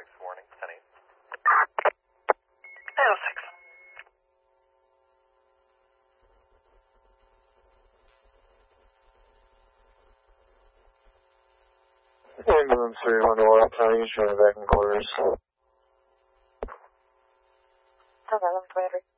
warning, 10-8. 906. Ambulance 3-1 to Oral County, showing back in quarters. Okay, 1123.